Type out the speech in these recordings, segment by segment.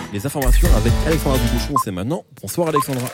Les informations avec Alexandra Dubouchon, c'est maintenant. Bonsoir Alexandra.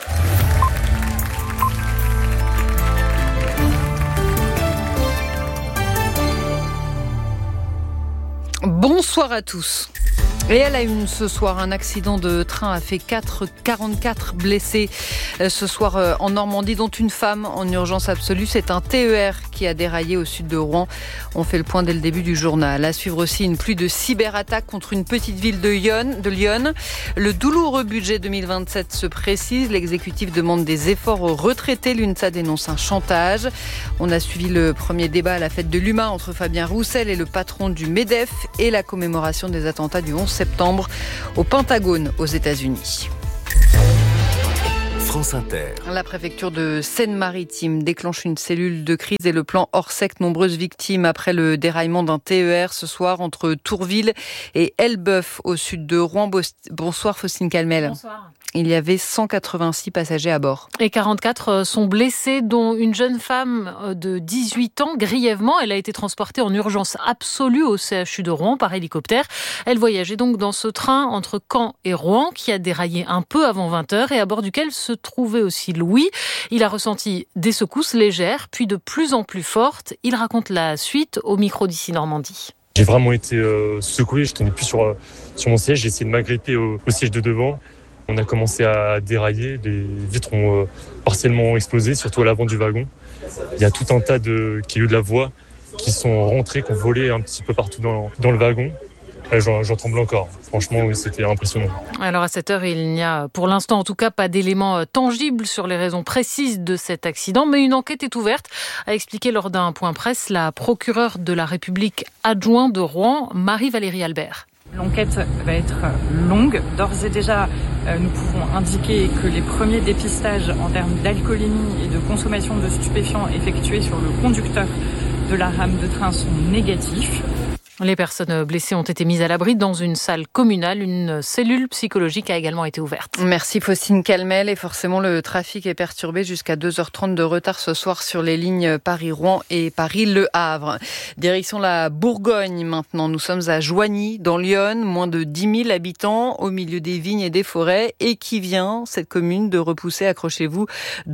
Bonsoir à tous. Et à la une ce soir, un accident de train a fait 44 blessés ce soir en Normandie, dont une femme en urgence absolue. C'est un TER qui a déraillé au sud de Rouen. On fait le point dès le début du journal. À suivre aussi une pluie de cyberattaques contre une petite ville de Lyon. Le douloureux budget 2027 se précise. L'exécutif demande des efforts aux retraités. L'UNSA dénonce un chantage. On a suivi le premier débat à la fête de l'UMA entre Fabien Roussel et le patron du MEDEF et la commémoration des attentats du 11 septembre au Pentagone aux États-Unis. France Inter. La préfecture de Seine-Maritime déclenche une cellule de crise et le plan Orsec. Nombreuses victimes après le déraillement d'un TER ce soir entre Tourville et Elbeuf au sud de Rouen. Bonsoir Faustine Calmel. Bonsoir. Il y avait 186 passagers à bord. Et 44 sont blessés, dont une jeune femme de 18 ans, grièvement. Elle a été transportée en urgence absolue au CHU de Rouen par hélicoptère. Elle voyageait donc dans ce train entre Caen et Rouen, qui a déraillé un peu avant 20h et à bord duquel se trouvait aussi Louis. Il a ressenti des secousses légères, puis de plus en plus fortes. Il raconte la suite au micro d'ici Normandie. J'ai vraiment été secoué, je tenais plus sur mon siège, j'ai essayé de m'agripper au siège de devant. On a commencé à dérailler, les vitres ont partiellement explosé, surtout à l'avant du wagon. Il y a tout un tas de cailloux de la voie qui sont rentrés, qui ont volé un petit peu partout dans le wagon. J'en tremble encore. Franchement, oui, c'était impressionnant. Alors à cette heure, il n'y a pour l'instant en tout cas pas d'éléments tangibles sur les raisons précises de cet accident, mais une enquête est ouverte, a expliqué lors d'un point presse la procureure de la République adjointe de Rouen, Marie-Valérie Albert. L'enquête va être longue. D'ores et déjà, nous pouvons indiquer que les premiers dépistages en termes d'alcoolémie et de consommation de stupéfiants effectués sur le conducteur de la rame de train sont négatifs. Les personnes blessées ont été mises à l'abri dans une salle communale. Une cellule psychologique a également été ouverte. Merci Faustine Calmel. Et forcément, le trafic est perturbé jusqu'à 2h30 de retard ce soir sur les lignes Paris-Rouen et Paris-Le Havre. Direction la Bourgogne maintenant. Nous sommes à Joigny, dans l'Yonne. Moins de 10 000 habitants au milieu des vignes et des forêts. Et qui vient, cette commune, de repousser, accrochez-vous,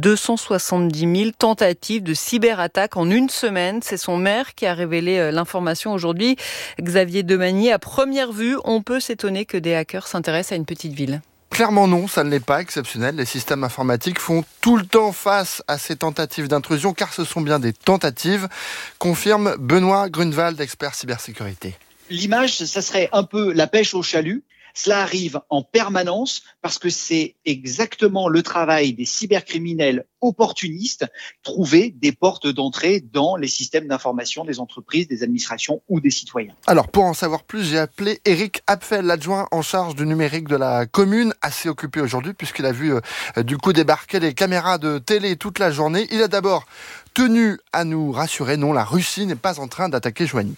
270 000 tentatives de cyberattaque en une semaine. C'est son maire qui a révélé l'information aujourd'hui. Xavier Demagny, à première vue, on peut s'étonner que des hackers s'intéressent à une petite ville. Clairement non, ça ne l'est pas exceptionnel. Les systèmes informatiques font tout le temps face à ces tentatives d'intrusion, car ce sont bien des tentatives, confirme Benoît Grunewald, expert cybersécurité. L'image, ça serait un peu la pêche au chalut. Cela arrive en permanence parce que c'est exactement le travail des cybercriminels opportunistes, trouver des portes d'entrée dans les systèmes d'information des entreprises, des administrations ou des citoyens. Alors pour en savoir plus, j'ai appelé Éric Apfel, l'adjoint en charge du numérique de la commune, assez occupé aujourd'hui puisqu'il a vu du coup débarquer les caméras de télé toute la journée. Il a d'abord tenu à nous rassurer, non, la Russie n'est pas en train d'attaquer Joigny.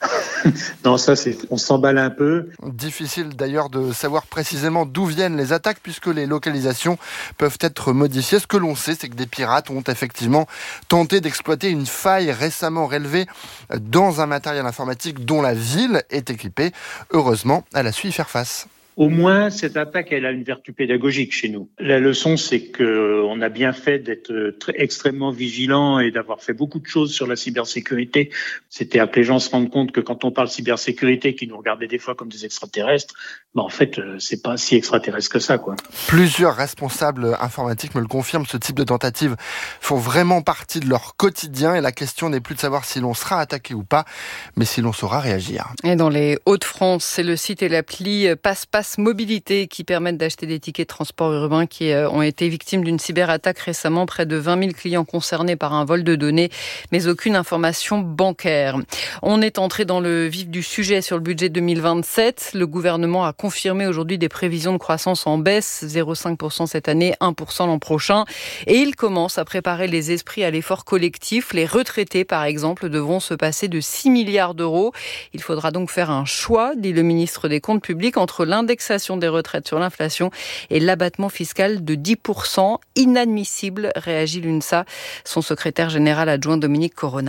Non, on s'emballe un peu. Difficile d'ailleurs de savoir précisément d'où viennent les attaques puisque les localisations peuvent être modifiées. Ce que l'on sait, c'est que des pirates ont effectivement tenté d'exploiter une faille récemment relevée dans un matériel informatique dont la ville est équipée. Heureusement, elle a su y faire face. Au moins, cette attaque, elle a une vertu pédagogique chez nous. La leçon, c'est qu'on a bien fait d'être extrêmement vigilant et d'avoir fait beaucoup de choses sur la cybersécurité. C'était à que les gens se rendent compte que quand on parle cybersécurité, qu'ils nous regardaient des fois comme des extraterrestres, en fait, c'est pas si extraterrestre que ça, quoi. Plusieurs responsables informatiques me le confirment, ce type de tentatives font vraiment partie de leur quotidien et la question n'est plus de savoir si l'on sera attaqué ou pas, mais si l'on saura réagir. Et dans les Hauts-de-France, c'est le site et l'appli Passe Mobilité qui permettent d'acheter des tickets de transport urbain qui ont été victimes d'une cyberattaque récemment. Près de 20 000 clients concernés par un vol de données, mais aucune information bancaire. On est entré dans le vif du sujet sur le budget 2027. Le gouvernement a confirmé aujourd'hui des prévisions de croissance en baisse, 0,5% cette année, 1% l'an prochain. Et il commence à préparer les esprits à l'effort collectif. Les retraités, par exemple, devront se passer de 6 milliards d'euros. Il faudra donc faire un choix, dit le ministre des Comptes publics, entre l'indexation des retraites sur l'inflation et l'abattement fiscal de 10%. Inadmissible, réagit l'UNSA, son secrétaire général adjoint Dominique Corona.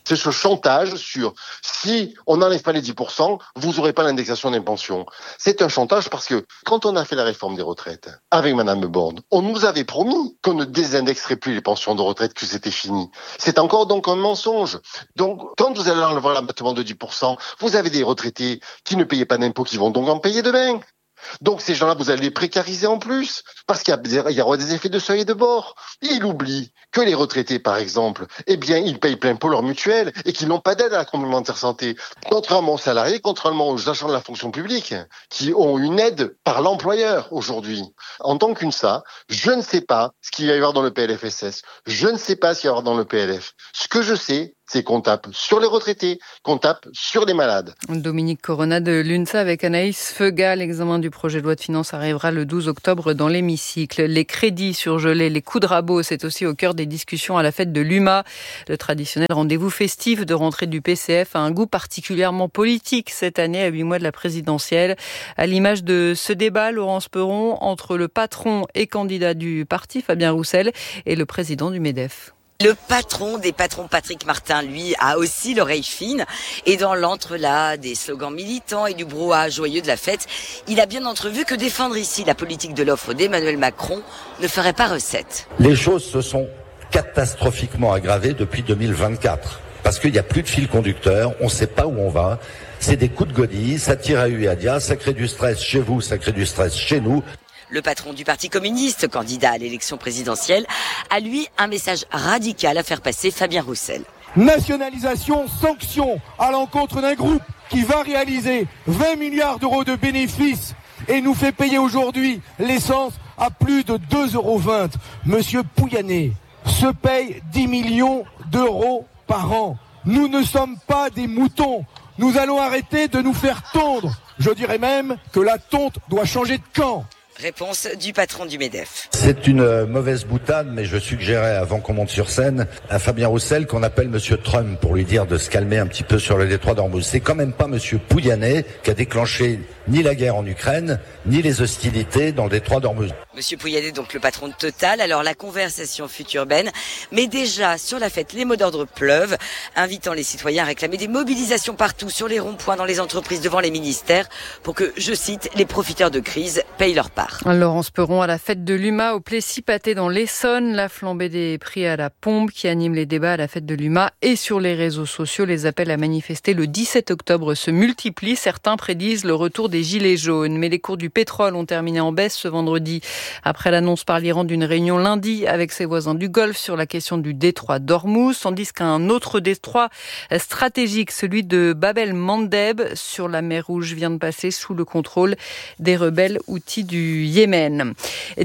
C'est ce chantage sur si on n'enlève pas les 10%, vous n'aurez pas l'indexation des pensions. C'est un chantage parce que quand on a fait la réforme des retraites avec Madame Borne, on nous avait promis qu'on ne désindexerait plus les pensions de retraite, que c'était fini. C'est encore donc un mensonge. Donc quand vous allez enlever l'abattement de 10%, vous avez des retraités qui ne payaient pas d'impôts qui vont donc en payer demain. Donc ces gens-là, vous allez les précariser en plus, parce qu'il y aura des effets de seuil et de bord. Il oublie que les retraités, par exemple, ils payent plein pot leur mutuelle et qu'ils n'ont pas d'aide à la complémentaire santé. Contrairement aux salariés, contrairement aux agents de la fonction publique, qui ont une aide par l'employeur aujourd'hui. En tant qu'UNSA, je ne sais pas ce qu'il va y avoir dans le PLFSS. Je ne sais pas ce qu'il va y avoir dans le PLF. Ce que je sais, c'est qu'on tape sur les retraités, qu'on tape sur les malades. Dominique Corona de l'UNSA avec Anaïs Feuga. L'examen du projet de loi de finances arrivera le 12 octobre dans l'hémicycle. Les crédits surgelés, les coups de rabot, c'est aussi au cœur des discussions à la fête de l'UMA. Le traditionnel rendez-vous festif de rentrée du PCF a un goût particulièrement politique cette année à 8 mois de la présidentielle. À l'image de ce débat, Laurence Perron, entre le patron et candidat du parti, Fabien Roussel, et le président du MEDEF. Le patron des patrons, Patrick Martin, lui, a aussi l'oreille fine. Et dans l'entrelac des slogans militants et du brouhaha joyeux de la fête, il a bien entrevu que défendre ici la politique de l'offre d'Emmanuel Macron ne ferait pas recette. Les choses se sont catastrophiquement aggravées depuis 2024. Parce qu'il n'y a plus de fil conducteur, on ne sait pas où on va. C'est des coups de godille, ça tire à hu et à dia, ça crée du stress chez vous, ça crée du stress chez nous. Le patron du Parti communiste, candidat à l'élection présidentielle, a lui un message radical à faire passer, Fabien Roussel. Nationalisation, sanction à l'encontre d'un groupe qui va réaliser 20 milliards d'euros de bénéfices et nous fait payer aujourd'hui l'essence à plus de 2,20 €. Monsieur Pouyanné se paye 10 millions d'euros par an. Nous ne sommes pas des moutons. Nous allons arrêter de nous faire tondre. Je dirais même que la tonte doit changer de camp. Réponse du patron du MEDEF. C'est une mauvaise boutade, mais je suggérais, avant qu'on monte sur scène, à Fabien Roussel qu'on appelle Monsieur Trump pour lui dire de se calmer un petit peu sur le détroit d'Ormuz. C'est quand même pas Monsieur Pouyanné qui a déclenché ni la guerre en Ukraine, ni les hostilités dans le détroit d'Ormuz. Monsieur Pouyanné, donc le patron de Total. Alors la conversation fut urbaine, mais déjà sur la fête, les mots d'ordre pleuvent, invitant les citoyens à réclamer des mobilisations partout, sur les ronds-points, dans les entreprises, devant les ministères, pour que, je cite, les profiteurs de crise payent leur part. Laurence Perron à la fête de l'UMA au Plessis-Pâté dans l'Essonne. La flambée des prix à la pompe qui anime les débats à la fête de l'UMA et sur les réseaux sociaux. Les appels à manifester le 17 octobre se multiplient. Certains prédisent le retour des gilets jaunes. Mais les cours du pétrole ont terminé en baisse ce vendredi. Après l'annonce par l'Iran d'une réunion lundi avec ses voisins du Golfe sur la question du détroit d'Ormuz, tandis qu'un autre détroit stratégique, celui de Bab el-Mandeb sur la mer Rouge, vient de passer sous le contrôle des rebelles houthis du Yémen.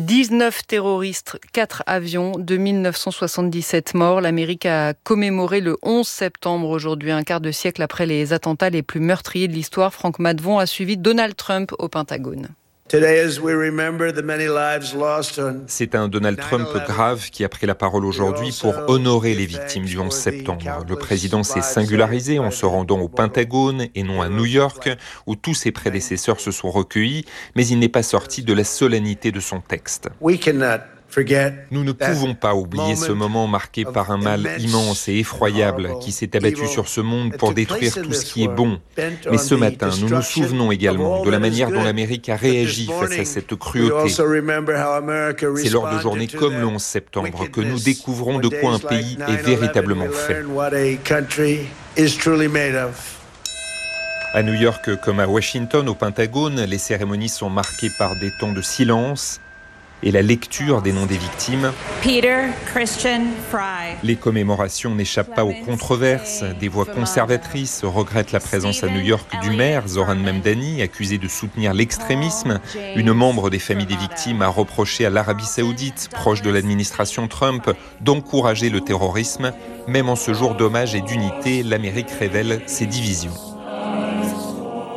19 terroristes, 4 avions, de 1977 morts. L'Amérique a commémoré le 11 septembre aujourd'hui, un quart de siècle après les attentats les plus meurtriers de l'histoire. Franck Madvon a suivi Donald Trump au Pentagone. C'est un Donald Trump grave qui a pris la parole aujourd'hui pour honorer les victimes du 11 septembre. Le président s'est singularisé en se rendant au Pentagone et non à New York, où tous ses prédécesseurs se sont recueillis, mais il n'est pas sorti de la solennité de son texte. Nous ne pouvons pas oublier ce moment marqué par un mal immense et effroyable qui s'est abattu sur ce monde pour détruire tout ce qui est bon. Mais ce matin, nous nous souvenons également de la manière dont l'Amérique a réagi face à cette cruauté. C'est lors de journées comme le 11 septembre que nous découvrons de quoi un pays est véritablement fait. À New York comme à Washington, au Pentagone, les cérémonies sont marquées par des temps de silence et la lecture des noms des victimes. Peter Christian Fry. Les commémorations n'échappent pas aux controverses. Des voix conservatrices regrettent la présence à New York du maire, Zoran Memdani, accusé de soutenir l'extrémisme. Une membre des familles des victimes a reproché à l'Arabie Saoudite, proche de l'administration Trump, d'encourager le terrorisme. Même en ce jour d'hommage et d'unité, l'Amérique révèle ses divisions.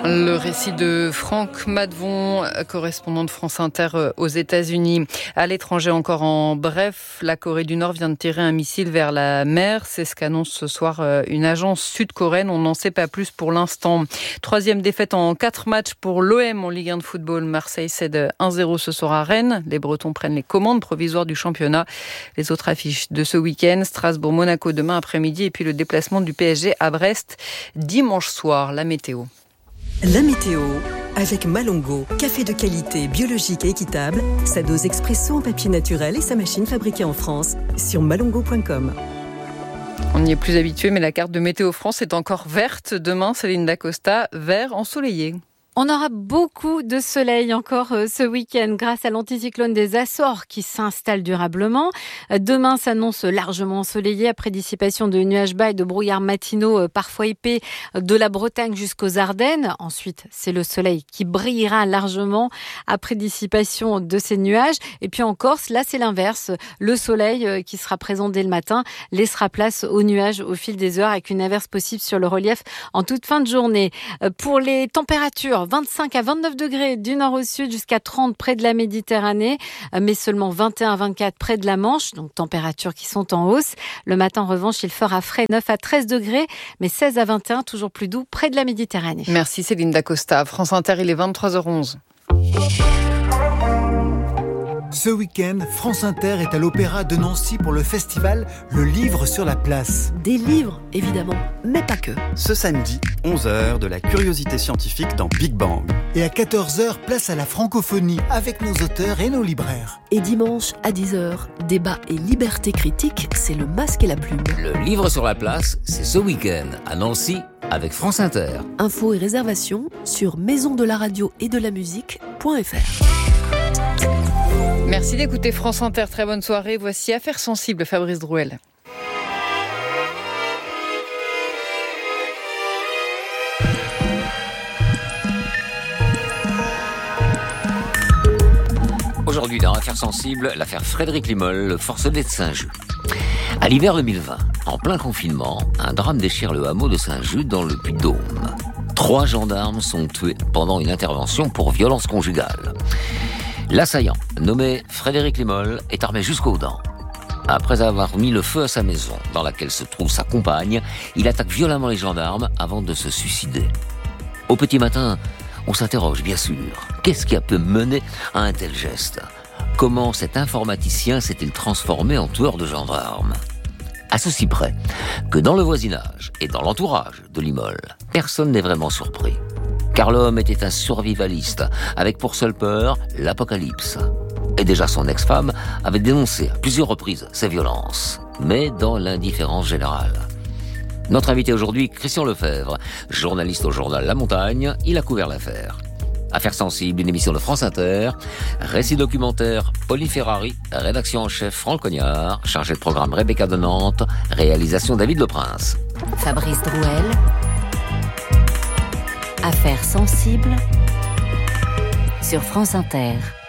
Le récit de Franck Madvon, correspondant de France Inter aux États-Unis. À l'étranger encore en bref, la Corée du Nord vient de tirer un missile vers la mer. C'est ce qu'annonce ce soir une agence sud-coréenne. On n'en sait pas plus pour l'instant. 3e défaite en 4 matchs pour l'OM en Ligue 1 de football. Marseille cède 1-0 ce soir à Rennes. Les Bretons prennent les commandes provisoires du championnat. Les autres affiches de ce week-end, Strasbourg-Monaco demain après-midi et puis le déplacement du PSG à Brest dimanche soir. La météo. La météo avec Malongo, café de qualité biologique et équitable, sa dose expresso en papier naturel et sa machine fabriquée en France sur malongo.com. On y est plus habitué, mais la carte de Météo France est encore verte. Demain, Céline Dacosta, vert ensoleillé. On aura beaucoup de soleil encore ce week-end grâce à l'anticyclone des Açores qui s'installe durablement. Demain s'annonce largement ensoleillé après dissipation de nuages bas et de brouillards matinaux parfois épais de la Bretagne jusqu'aux Ardennes. Ensuite, c'est le soleil qui brillera largement après dissipation de ces nuages. Et puis en Corse, là c'est l'inverse. Le soleil qui sera présent dès le matin laissera place aux nuages au fil des heures avec une averse possible sur le relief en toute fin de journée. Pour les températures, 25 à 29 degrés du nord au sud jusqu'à 30 près de la Méditerranée, mais seulement 21 à 24 près de la Manche, donc températures qui sont en hausse. Le matin, en revanche, il fera frais 9 à 13 degrés, mais 16 à 21, toujours plus doux près de la Méditerranée. Merci Céline Dacosta. France Inter, il est 23h11. Ce week-end, France Inter est à l'Opéra de Nancy pour le festival Le Livre sur la Place. Des livres, évidemment, mais pas que. Ce samedi, 11h, de la curiosité scientifique dans Big Bang. Et à 14h, place à la francophonie avec nos auteurs et nos libraires. Et dimanche, à 10h, débat et liberté critique, c'est le masque et la plume. Le Livre sur la Place, c'est ce week-end à Nancy avec France Inter. Infos et réservations sur maisondelaradio-et-de-la-musique.fr. Merci d'écouter France Inter. Très bonne soirée. Voici Affaires sensibles, Fabrice Drouel. Aujourd'hui, dans Affaires sensibles, l'affaire Frédéric Limol, le forcené de Saint-Just. À l'hiver 2020, en plein confinement, un drame déchire le hameau de Saint-Just dans le Puy-de-Dôme. 3 gendarmes sont tués pendant une intervention pour violence conjugale. L'assaillant, nommé Frédéric Limol, est armé jusqu'aux dents. Après avoir mis le feu à sa maison, dans laquelle se trouve sa compagne, il attaque violemment les gendarmes avant de se suicider. Au petit matin, on s'interroge bien sûr. Qu'est-ce qui a pu mener à un tel geste ? Comment cet informaticien s'est-il transformé en tueur de gendarmes ? À ceci près que dans le voisinage et dans l'entourage de Limol, personne n'est vraiment surpris. Car l'homme était un survivaliste, avec pour seule peur l'apocalypse. Et déjà son ex-femme avait dénoncé à plusieurs reprises ces violences, mais dans l'indifférence générale. Notre invité aujourd'hui, Christian Lefebvre, journaliste au journal La Montagne, il a couvert l'affaire. Affaires sensibles, une émission de France Inter, récit documentaire Pauline Ferrari, rédaction en chef Franck Cognard, chargé de programme Rebecca de Nantes, réalisation David Leprince. Fabrice Drouel. Affaires sensibles sur France Inter.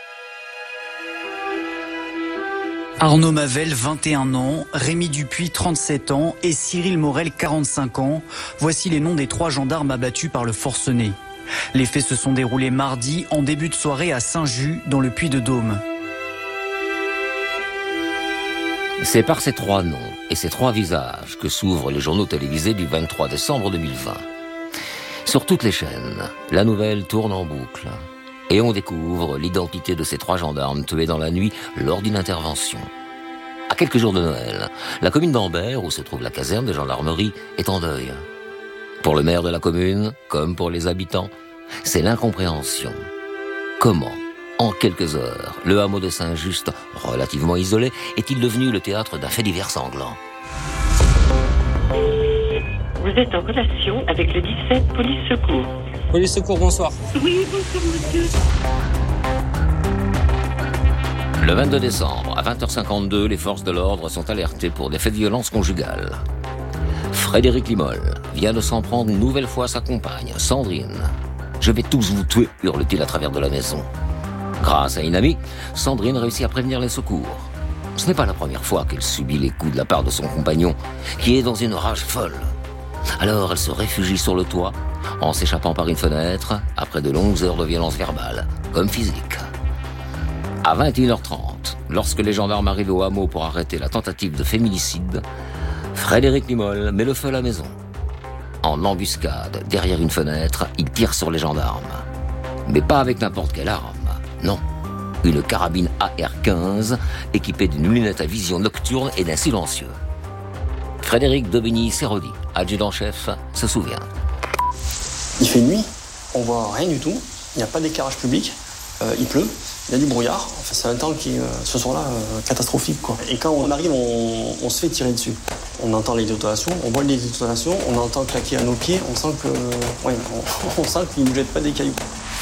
Arnaud Mavel, 21 ans, Rémi Dupuis, 37 ans et Cyril Morel, 45 ans. Voici les noms des 3 gendarmes abattus par le forcené. Les faits se sont déroulés mardi en début de soirée à Saint-Just, dans le Puy-de-Dôme. C'est par ces 3 noms et ces 3 visages que s'ouvrent les journaux télévisés du 23 décembre 2020. Sur toutes les chaînes, la nouvelle tourne en boucle. Et on découvre l'identité de ces 3 gendarmes tués dans la nuit lors d'une intervention. À quelques jours de Noël, la commune d'Ambert, où se trouve la caserne de gendarmerie, est en deuil. Pour le maire de la commune, comme pour les habitants, c'est l'incompréhension. Comment, en quelques heures, le hameau de Saint-Just, relativement isolé, est-il devenu le théâtre d'un fait divers sanglant ? Vous êtes en relation avec le 17 Police Secours. Police Secours, bonsoir. Oui, bonsoir monsieur. Le 22 décembre, à 20h52, les forces de l'ordre sont alertées pour des faits de violence conjugale. Frédéric Limol vient de s'en prendre une nouvelle fois à sa compagne, Sandrine. « Je vais tous vous tuer », hurle-t-il à travers de la maison. Grâce à une amie, Sandrine réussit à prévenir les secours. Ce n'est pas la première fois qu'elle subit les coups de la part de son compagnon, qui est dans une rage folle. Alors elle se réfugie sur le toit en s'échappant par une fenêtre après de longues heures de violence verbale, comme physique. À 21h30, lorsque les gendarmes arrivent au hameau pour arrêter la tentative de féminicide, Frédéric Limol met le feu à la maison. En embuscade, derrière une fenêtre, il tire sur les gendarmes. Mais pas avec n'importe quelle arme, non. Une carabine AR-15 équipée d'une lunette à vision nocturne et d'un silencieux. Frédéric Daubigny-Serrodi, adjudant-chef, se souvient. Il fait nuit, on voit rien du tout, il n'y a pas d'éclairage public, il pleut, il y a du brouillard, enfin, c'est un temps qui, ce soir-là, catastrophique, quoi. Et quand on arrive, on se fait tirer dessus. On entend les détonations, on voit les détonations, on entend claquer à nos pieds, on sent qu'il ne nous jette pas des cailloux.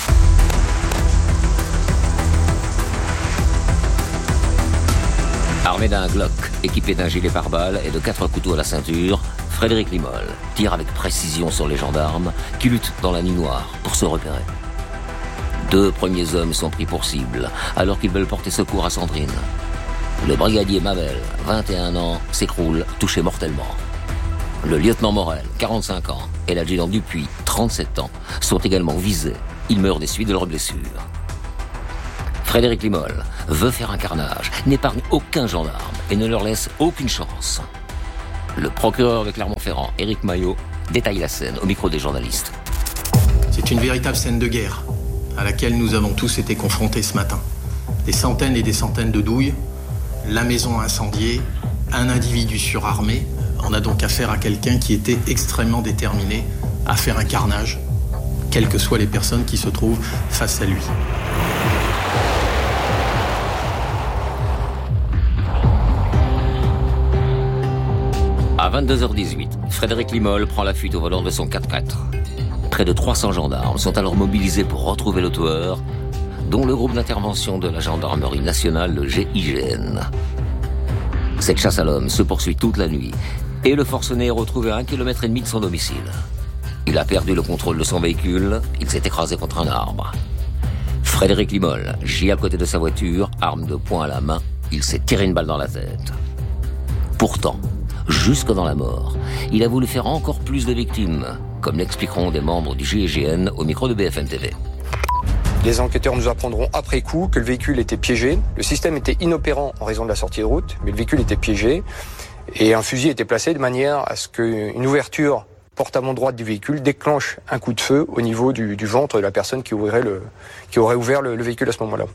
Armé d'un Glock, équipé d'un gilet pare-balles et de 4 couteaux à la ceinture, Frédéric Limol tire avec précision sur les gendarmes qui luttent dans la nuit noire pour se repérer. 2 premiers hommes sont pris pour cible alors qu'ils veulent porter secours à Sandrine. Le brigadier Mavel, 21 ans, s'écroule, touché mortellement. Le lieutenant Morel, 45 ans, et l'adjudant Dupuis, 37 ans, sont également visés. Ils meurent des suites de leurs blessures. Frédéric Limol veut faire un carnage, n'épargne aucun gendarme et ne leur laisse aucune chance. Le procureur de Clermont-Ferrand, Éric Maillot, détaille la scène au micro des journalistes. C'est une véritable scène de guerre à laquelle nous avons tous été confrontés ce matin. Des centaines et des centaines de douilles, la maison incendiée, un individu surarmé. On a donc affaire à quelqu'un qui était extrêmement déterminé à faire un carnage, quelles que soient les personnes qui se trouvent face à lui. À 22h18, Frédéric Limol prend la fuite au volant de son 4x4. Près de 300 gendarmes sont alors mobilisés pour retrouver l'auteur, dont le groupe d'intervention de la gendarmerie nationale, le GIGN. Cette chasse à l'homme se poursuit toute la nuit et le forcené est retrouvé à 1,5 km de son domicile. Il a perdu le contrôle de son véhicule, il s'est écrasé contre un arbre. Frédéric Limol gît à côté de sa voiture, arme de poing à la main, il s'est tiré une balle dans la tête. Pourtant, jusque dans la mort, il a voulu faire encore plus de victimes, comme l'expliqueront des membres du GIGN au micro de BFM TV. Les enquêteurs nous apprendront après coup que le véhicule était piégé. Le système était inopérant en raison de la sortie de route, mais le véhicule était piégé. Et un fusil était placé de manière à ce qu'une ouverture porte-avant droite du véhicule déclenche un coup de feu au niveau du ventre de la personne qui aurait ouvert le véhicule à ce moment-là.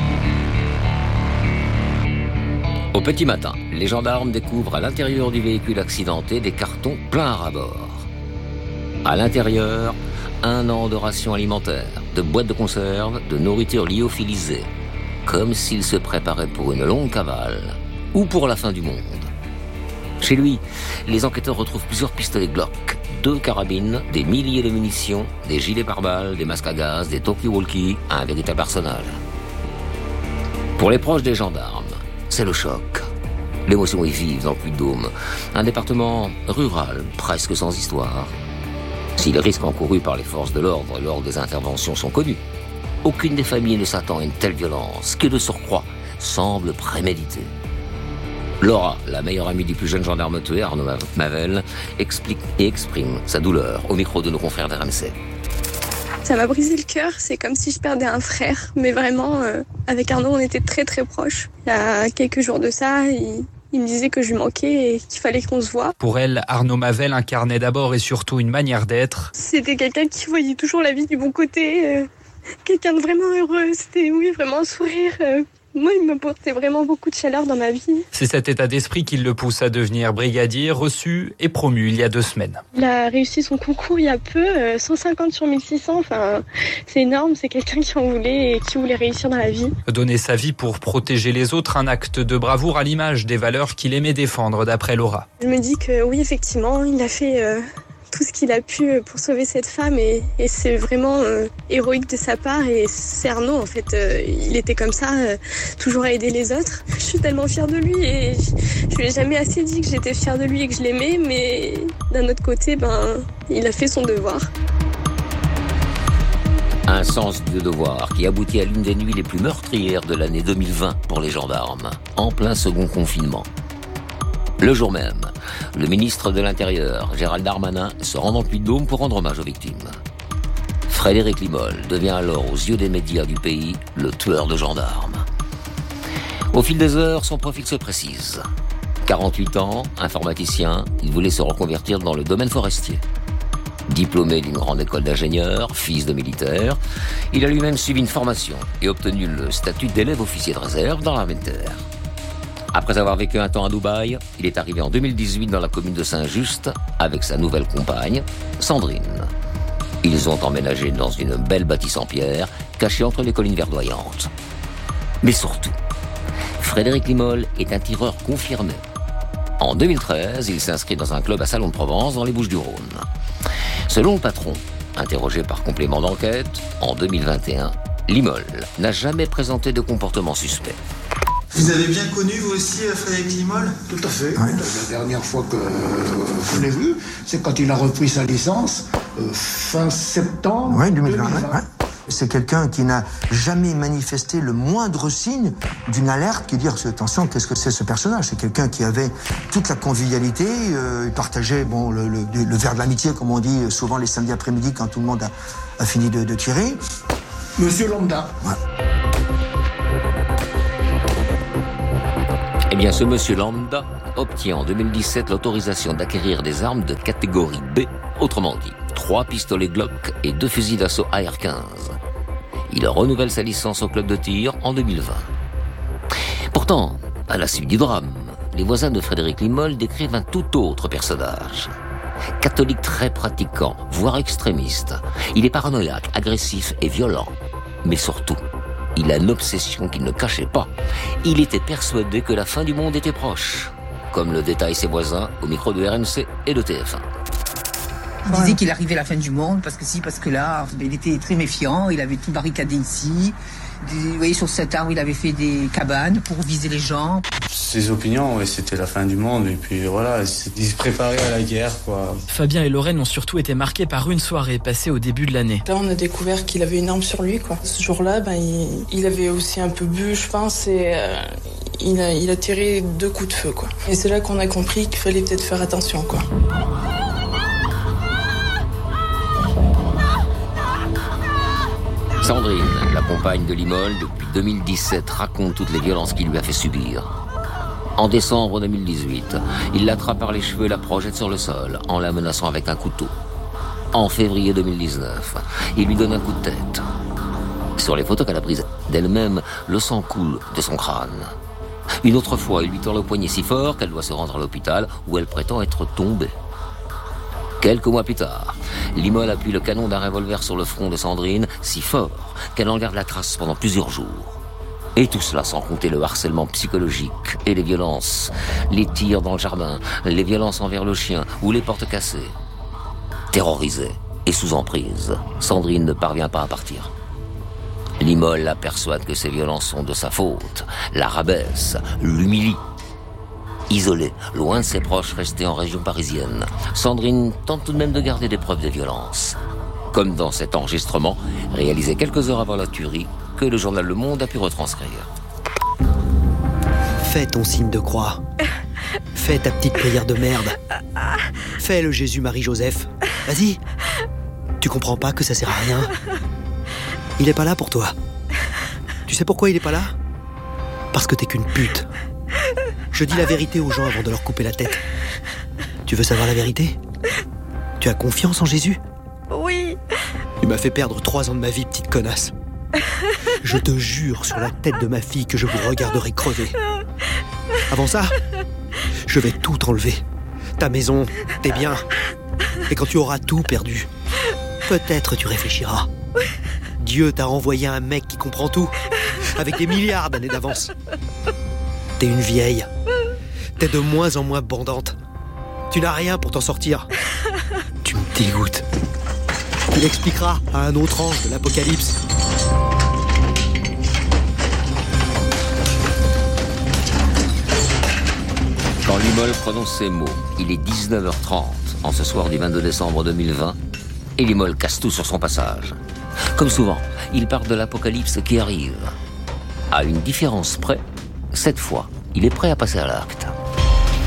Au petit matin, les gendarmes découvrent à l'intérieur du véhicule accidenté des cartons pleins à ras-bord. À l'intérieur, 1 an de rations alimentaires, de boîtes de conserve, de nourriture lyophilisée, comme s'il se préparait pour une longue cavale ou pour la fin du monde. Chez lui, les enquêteurs retrouvent plusieurs pistolets Glock, 2 carabines, des milliers de munitions, des gilets pare-balles, des masques à gaz, des talkie-walkie, un véritable arsenal. Pour les proches des gendarmes, c'est le choc. L'émotion est vive dans le Puy-de-Dôme, un département rural, presque sans histoire. Si les risques encourus par les forces de l'ordre lors des interventions sont connus, aucune des familles ne s'attend à une telle violence, qui de surcroît semble préméditée. Laura, la meilleure amie du plus jeune gendarme tué, Arnaud Mavel, explique et exprime sa douleur au micro de nos confrères d'RMC. Ça m'a brisé le cœur, c'est comme si je perdais un frère, mais vraiment, avec Arnaud, on était très très proches. Il y a quelques jours de ça, il me disait que je lui manquais et qu'il fallait qu'on se voie. Pour elle, Arnaud Mavel incarnait d'abord et surtout une manière d'être. C'était quelqu'un qui voyait toujours la vie du bon côté, quelqu'un de vraiment heureux, c'était vraiment un sourire. Moi, il me portait vraiment beaucoup de chaleur dans ma vie. C'est cet état d'esprit qui le pousse à devenir brigadier, reçu et promu il y a 2 semaines. Il a réussi son concours il y a peu, 150 sur 1600, c'est énorme, c'est quelqu'un qui en voulait et qui voulait réussir dans la vie. Donner sa vie pour protéger les autres, un acte de bravoure à l'image des valeurs qu'il aimait défendre, d'après Laura. Je me dis que oui, effectivement, il a fait tout ce qu'il a pu pour sauver cette femme et c'est vraiment héroïque de sa part et c'est Arnaud en fait, il était comme ça, toujours à aider les autres. Je suis tellement fière de lui et je lui ai jamais assez dit que j'étais fière de lui et que je l'aimais, mais d'un autre côté, il a fait son devoir. Un sens du devoir qui aboutit à l'une des nuits les plus meurtrières de l'année 2020 pour les gendarmes, en plein second confinement. Le jour même, le ministre de l'Intérieur, Gérald Darmanin, se rend dans le Puy-de-Dôme pour rendre hommage aux victimes. Frédéric Limol devient alors, aux yeux des médias du pays, le tueur de gendarmes. Au fil des heures, son profil se précise. 48 ans, informaticien, il voulait se reconvertir dans le domaine forestier. Diplômé d'une grande école d'ingénieurs, fils de militaire, il a lui-même suivi une formation et obtenu le statut d'élève officier de réserve dans l'armée de terre. Après avoir vécu un temps à Dubaï, il est arrivé en 2018 dans la commune de Saint-Just avec sa nouvelle compagne, Sandrine. Ils ont emménagé dans une belle bâtisse en pierre, cachée entre les collines verdoyantes. Mais surtout, Frédéric Limol est un tireur confirmé. En 2013, il s'inscrit dans un club à Salon-de-Provence dans les Bouches-du-Rhône. Selon le patron, interrogé par complément d'enquête, en 2021, Limol n'a jamais présenté de comportement suspect. Vous avez bien connu, vous aussi, Frédéric Limol ? Tout à fait. Ouais. La dernière fois que je l'ai vu, c'est quand il a repris sa licence, fin septembre 2020. Ouais. C'est quelqu'un qui n'a jamais manifesté le moindre signe d'une alerte qui dit attention, qu'est-ce que c'est ce personnage ? C'est quelqu'un qui avait toute la convivialité, il partageait le verre de l'amitié, comme on dit souvent les samedis après-midi quand tout le monde a fini de tirer. Monsieur Lambda. Ouais. Eh bien, ce monsieur Lambda obtient en 2017 l'autorisation d'acquérir des armes de catégorie B, autrement dit, 3 pistolets Glock et 2 fusils d'assaut AR-15. Il renouvelle sa licence au club de tir en 2020. Pourtant, à la suite du drame, les voisins de Frédéric Limol décrivent un tout autre personnage. Catholique très pratiquant, voire extrémiste, il est paranoïaque, agressif et violent. Mais surtout, il a une obsession qu'il ne cachait pas. Il était persuadé que la fin du monde était proche, comme le détaillent ses voisins au micro de RMC et de TF1. Il disait qu'il arrivait la fin du monde, parce que là, il était très méfiant, il avait tout barricadé ici. Vous voyez, sur cet arbre, il avait fait des cabanes pour viser les gens. Ses opinions, ouais, c'était la fin du monde, et puis voilà, il se préparait à la guerre, quoi. Fabien et Lorraine ont surtout été marqués par une soirée passée au début de l'année. Là, on a découvert qu'il avait une arme sur lui, quoi. Ce jour-là, il avait aussi un peu bu, je pense, et il a tiré 2 coups de feu, quoi. Et c'est là qu'on a compris qu'il fallait peut-être faire attention, quoi. Sandrine, la compagne de Limol, depuis 2017, raconte toutes les violences qu'il lui a fait subir. En décembre 2018, il l'attrape par les cheveux et la projette sur le sol, en la menaçant avec un couteau. En février 2019, il lui donne un coup de tête. Sur les photos qu'elle a prises d'elle-même, le sang coule de son crâne. Une autre fois, il lui tord le poignet si fort qu'elle doit se rendre à l'hôpital où elle prétend être tombée. Quelques mois plus tard, Limol appuie le canon d'un revolver sur le front de Sandrine si fort qu'elle en garde la trace pendant plusieurs jours. Et tout cela sans compter le harcèlement psychologique et les violences, les tirs dans le jardin, les violences envers le chien ou les portes cassées. Terrorisée et sous emprise, Sandrine ne parvient pas à partir. Limol la persuade que ces violences sont de sa faute, la rabaisse, l'humilie. Isolée, loin de ses proches restés en région parisienne, Sandrine tente tout de même de garder des preuves de violence. Comme dans cet enregistrement, réalisé quelques heures avant la tuerie, que le journal Le Monde a pu retranscrire. Fais ton signe de croix. Fais ta petite prière de merde. Fais le Jésus, Marie, Joseph. Vas-y. Tu comprends pas que ça sert à rien. Il est pas là pour toi. Tu sais pourquoi il est pas là ? Parce que t'es qu'une pute. Je dis la vérité aux gens avant de leur couper la tête. Tu veux savoir la vérité ? Tu as confiance en Jésus ? Oui. Tu m'as fait perdre 3 ans de ma vie, petite connasse. Je te jure sur la tête de ma fille que je vous regarderai crever. Avant ça, je vais tout enlever. Ta maison, tes biens. Et quand tu auras tout perdu, peut-être tu réfléchiras. Dieu t'a envoyé un mec qui comprend tout, avec des milliards d'années d'avance. T'es une vieille. T'es de moins en moins bandante. Tu n'as rien pour t'en sortir. Tu me dégoûtes. Tu l'expliqueras à un autre ange de l'Apocalypse. Quand Limol prononce ces mots, il est 19h30, en ce soir du 22 décembre 2020, et Limol casse tout sur son passage. Comme souvent, il parle de l'Apocalypse qui arrive. À une différence près, cette fois, il est prêt à passer à l'acte.